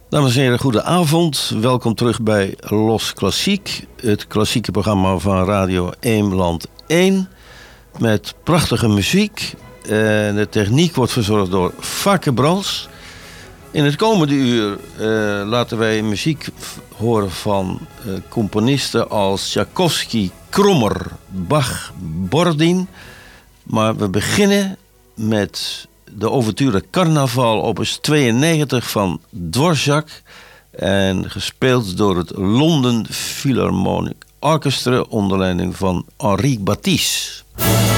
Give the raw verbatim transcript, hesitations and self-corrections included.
Dames en heren, goedenavond. Welkom terug bij Los Klassiek, het klassieke programma van Radio Eemland één. Met prachtige muziek. En de techniek wordt verzorgd door Vakke Brals. In het komende uur uh, laten wij muziek horen van uh, componisten als Tchaikovsky, Krommer, Bach, Bordin. Maar we beginnen met de ouverture Carnaval opus tweeënnegentig van Dvorak en gespeeld door het London Philharmonic Orchestra onder leiding van Henri Batisse.